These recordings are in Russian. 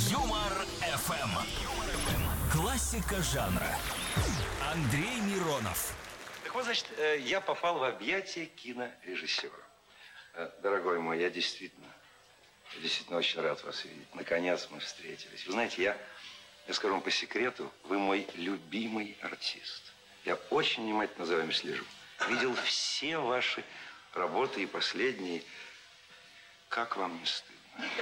Юмор ФМ. Классика жанра. Андрей Миронов. Так вот, значит, я попал в объятия кинорежиссера. Дорогой мой, я действительно очень рад вас видеть. Наконец мы встретились. Вы знаете, я скажу вам по секрету, вы мой любимый артист. Я очень внимательно за вами слежу. Видел все ваши работы и последние. Как вам не стыдно?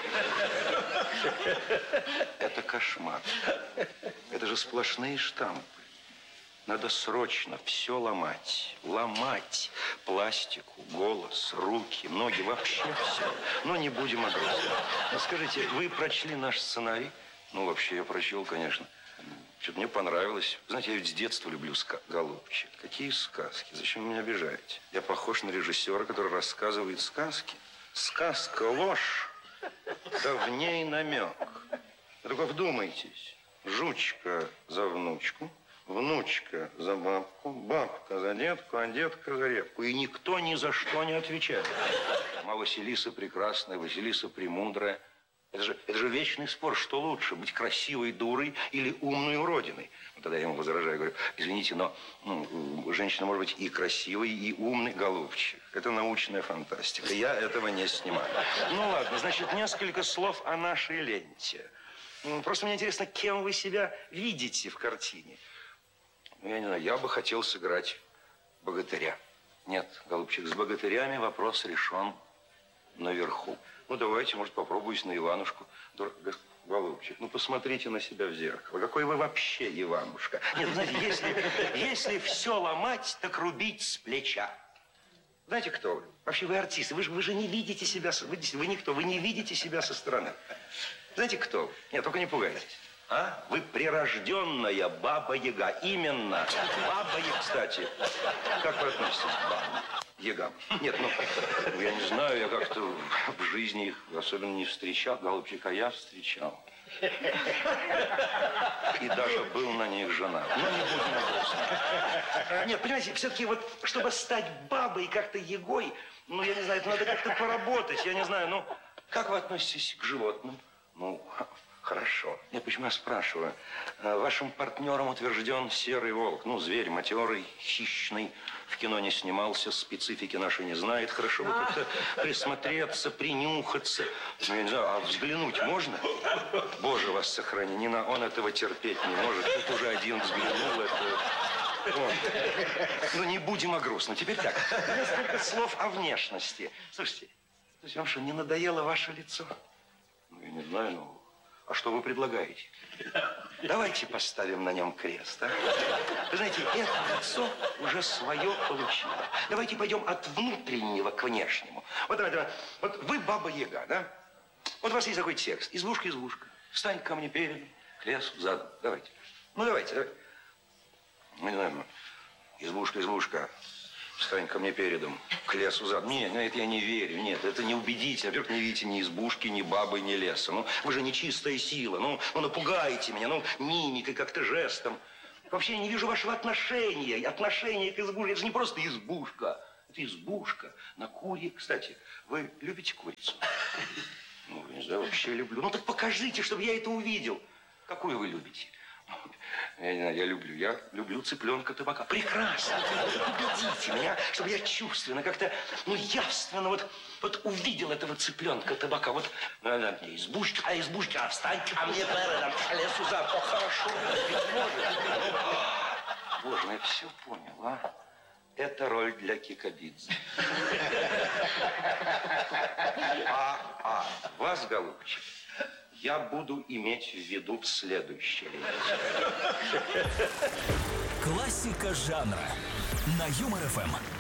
Это кошмар. Это же сплошные штампы. Надо срочно все ломать. Ломать пластику, голос, руки, ноги, вообще все. Но не будем о грустном. Но скажите, вы прочли наш сценарий? Ну, вообще, я прочел, конечно. Что-то мне понравилось. Знаете, я ведь с детства люблю голубчик. Какие сказки? Зачем вы меня обижаете? Я похож на режиссера, который рассказывает сказки. Сказка ложь, да в ней намек. Только вдумайтесь. Жучка за внучку, внучка за бабку, бабка за детку, а детка за репку. И никто ни за что не отвечает. А Василиса прекрасная, Василиса премудрая. Это же вечный спор, что лучше, быть красивой дурой или умной уродиной. Вот тогда я ему возражаю, говорю, извините, но женщина может быть и красивой, и умной, голубчик. Это научная фантастика, я этого не снимаю. Ну ладно, значит, несколько слов о нашей ленте. Просто мне интересно, кем вы себя видите в картине. Ну, я не знаю, я бы хотел сыграть богатыря. Нет, голубчик, с богатырями вопрос решен наверху. Ну, давайте, может, попробуюсь на Иванушку. Голубчик, ну, посмотрите на себя в зеркало. Какой вы вообще Иванушка. Нет, знаете, если все ломать, так рубить с плеча. Знаете, кто вы? Вообще, вы артисты. Вы же не видите себя... Вы никто. Вы не видите себя со стороны. Знаете, кто вы? Нет, только не пугайтесь. А? Вы прирожденная Баба-Яга. Именно. Баба-Яга, кстати. Как вы относитесь к Бабам? Ягам. Нет, ну, я не знаю, я как-то в жизни их особенно не встречал. Голубчик, а я встречал. И даже был на них женат. Но не будем об этом. Нет, понимаете, все-таки вот, чтобы стать бабой как-то ягой, ну, я не знаю, это надо как-то поработать. Я не знаю, ну, как вы относитесь к животным? Ну, хорошо. Нет, почему я спрашиваю? Вашим партнером утвержден серый волк. Ну, зверь матерый, хищный. В кино не снимался, специфики нашей не знает. Хорошо бы как-то присмотреться, принюхаться. Ну, я не знаю, а взглянуть можно? Боже, вас сохрани. Нина, он этого терпеть не может. Тут уже один взглянул, это... Вот. Ну, не будем о грустном. Теперь так, несколько слов о внешности. Слушайте, вам что, не надоело ваше лицо? Ну, я не знаю, ну... А что вы предлагаете? Давайте поставим на нем крест, а? Вы знаете, это лицо уже свое получило. Давайте пойдем от внутреннего к внешнему. Вот давай. Вот вы Баба-Яга, да? Вот у вас есть такой текст. Избушка, избушка. Встань ко мне передом, к лесу задом. Давайте. Ну, давайте. Ну, не знаю, ну, избушка, избушка. Встань ко мне передом, к лесу задом. Нет, на это я не верю. Нет, это не убедите. Во-первых, не видите ни избушки, ни бабы, ни леса. Ну, вы же не чистая сила. Ну напугаете меня. Ну, мимикой, как-то жестом. Вообще, я не вижу вашего отношения. Отношение к избушке. Это же не просто избушка. Это избушка на куре. Кстати, вы любите курицу? Ну, не знаю, вообще люблю. Ну, так покажите, чтобы я это увидел. Какую вы любите? Я не знаю, я люблю цыпленка табака. Прекрасно. Убедите меня, чтобы я чувственно, как-то, ну, явственно вот увидел этого цыпленка табака. Вот, надо мне избушка, встань ко мне передом, лесу за. О, хорошо. Боже, ну я все понял, а? Это роль для Кикабидзе. А вас, голубчик, я буду иметь в виду в следующей ленте. Классика жанра на Юмор ФМ.